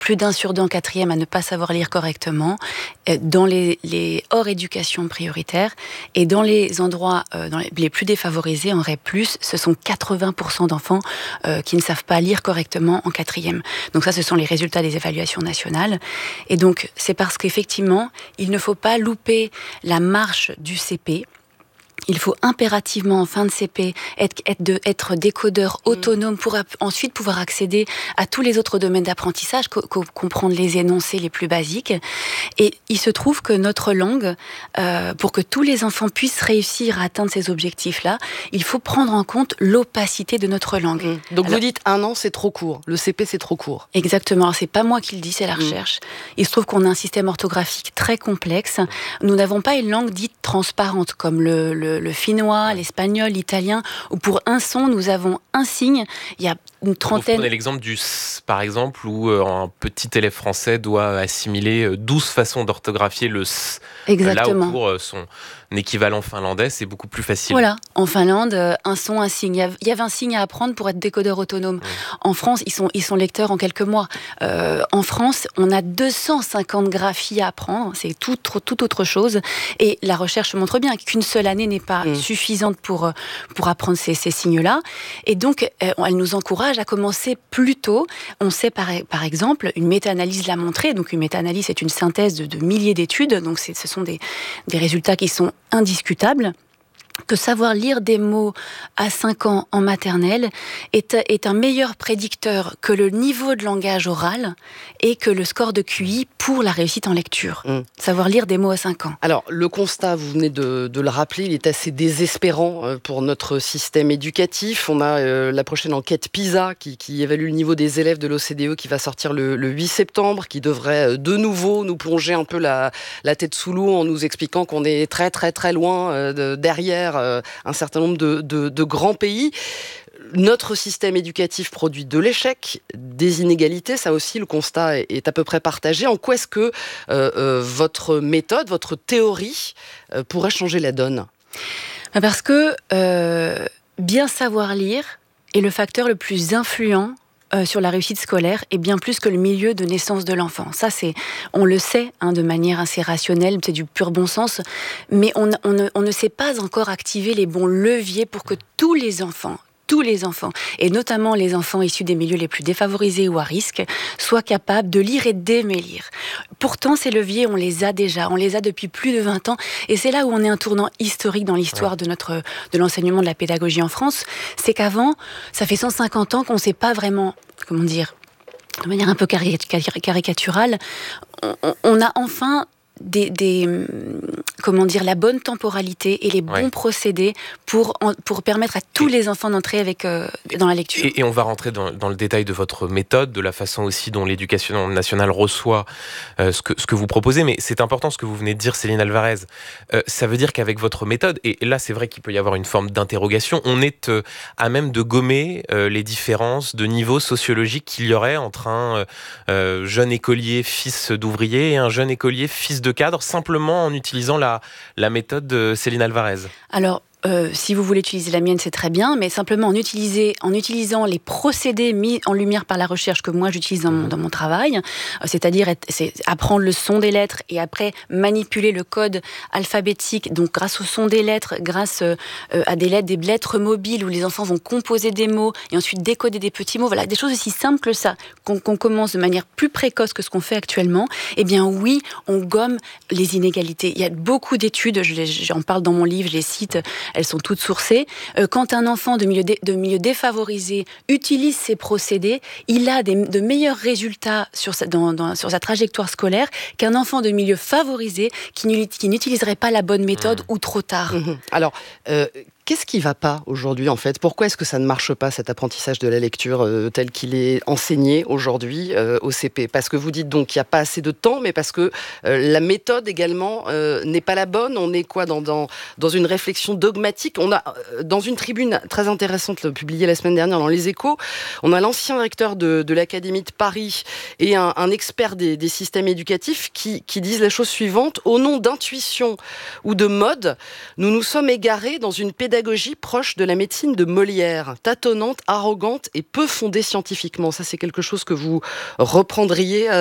plus d'un sur deux en quatrième à ne pas savoir lire correctement. Dans les hors éducation prioritaire et dans les endroits les plus défavorisés, en REP+, ce sont 80% d'enfants qui ne savent pas lire correctement en quatrième. Donc ça, ce sont les résultats des évaluations nationales. Et donc, c'est parce qu'effectivement, il ne faut pas louper la marche du CP. Il faut impérativement, en fin de CP, être décodeur autonome pour ensuite pouvoir accéder à tous les autres domaines d'apprentissage, comprendre les énoncés les plus basiques. Et il se trouve que notre langue, pour que tous les enfants puissent réussir à atteindre ces objectifs-là, il faut prendre en compte l'opacité de notre langue. Donc vous dites 1 an, c'est trop court. Le CP, c'est trop court. Exactement. Alors, c'est pas moi qui le dis, c'est la recherche. Il se trouve qu'on a un système orthographique très complexe. Nous n'avons pas une langue dite transparente, comme le finnois, l'espagnol, l'italien, où pour un son, nous avons un signe. Il y a une trentaine... Vous prenez l'exemple du S, par exemple, où un petit élève français doit assimiler 12 façons d'orthographier le S. Exactement. Là où pour son équivalent finlandais, c'est beaucoup plus facile. Voilà. En Finlande, un son, un signe. Il y avait un signe à apprendre pour être décodeur autonome. En France, ils sont lecteurs en quelques mois. En France, on a 250 graphies à apprendre. C'est tout autre chose. Et la recherche montre bien qu'une seule année n'est pas suffisante pour apprendre ces signes-là. Et donc, elle nous encourage à commencer plus tôt. On sait, par exemple, une méta-analyse l'a montré. Donc, une méta-analyse, c'est une synthèse de milliers d'études. Donc, ce sont des résultats qui sont indiscutables. Que savoir lire des mots à 5 ans en maternelle est un meilleur prédicteur que le niveau de langage oral et que le score de QI pour la réussite en lecture. Savoir lire des mots à 5 ans. Alors, le constat, vous venez de le rappeler, il est assez désespérant pour notre système éducatif. On a la prochaine enquête PISA qui évalue le niveau des élèves de l'OCDE qui va sortir le 8 septembre, qui devrait de nouveau nous plonger un peu la tête sous l'eau en nous expliquant qu'on est très très très loin derrière un certain nombre de grands pays. Notre système éducatif produit de l'échec, des inégalités, ça aussi le constat est à peu près partagé. En quoi est-ce que votre méthode, votre théorie pourrait changer la donne ? Parce que bien savoir lire est le facteur le plus influent sur la réussite scolaire et bien plus que le milieu de naissance de l'enfant. Ça, on le sait de manière assez rationnelle, c'est du pur bon sens, mais on ne sait pas encore activer les bons leviers pour que tous les enfants, et notamment les enfants issus des milieux les plus défavorisés ou à risque, soient capables de lire et d'aimer lire. Pourtant, ces leviers, on les a déjà, on les a depuis plus de 20 ans, et c'est là où on est un tournant historique dans l'histoire de l'enseignement de la pédagogie en France. C'est qu'avant, ça fait 150 ans qu'on ne sait pas vraiment, de manière un peu caricaturale, on a enfin la bonne temporalité et les bons procédés pour permettre à tous les enfants d'entrer dans la lecture. Et on va rentrer dans le détail de votre méthode, de la façon aussi dont l'éducation nationale reçoit ce que vous proposez. Mais c'est important ce que vous venez de dire, Céline Alvarez. Ça veut dire qu'avec votre méthode, et là c'est vrai qu'il peut y avoir une forme d'interrogation, on est à même de gommer les différences de niveau sociologique qu'il y aurait entre un jeune écolier fils d'ouvrier et un jeune écolier fils de cadre, simplement en utilisant la méthode de Céline Alvarez. Alors, si vous voulez utiliser la mienne, c'est très bien, mais simplement en utilisant les procédés mis en lumière par la recherche que moi j'utilise dans mon travail, c'est-à-dire apprendre le son des lettres et après manipuler le code alphabétique, donc grâce au son des lettres, grâce à des lettres mobiles où les enfants vont composer des mots et ensuite décoder des petits mots, voilà, des choses aussi simples que ça, qu'on commence de manière plus précoce que ce qu'on fait actuellement, eh bien oui, on gomme les inégalités. Il y a beaucoup d'études, j'en parle dans mon livre, je les cite, elles sont toutes sourcées. Quand un enfant de milieu défavorisé utilise ces procédés, il a de meilleurs résultats sur sa trajectoire scolaire qu'un enfant de milieu favorisé qui n'utiliserait pas la bonne méthode ou trop tard. Alors, qu'est-ce qui ne va pas aujourd'hui, en fait ? Pourquoi est-ce que ça ne marche pas, cet apprentissage de la lecture tel qu'il est enseigné aujourd'hui au CP ? Parce que vous dites donc qu'il n'y a pas assez de temps, mais parce que la méthode également n'est pas la bonne. On est quoi dans une réflexion dogmatique ? On a, dans une tribune très intéressante publiée la semaine dernière dans Les Échos, on a l'ancien recteur de l'Académie de Paris et un expert des systèmes éducatifs qui disent la chose suivante : au nom d'intuition ou de mode, nous nous sommes égarés dans une pédagogie pédagogie proche de la médecine de Molière, tâtonnante, arrogante et peu fondée scientifiquement. Ça, c'est quelque chose que vous reprendriez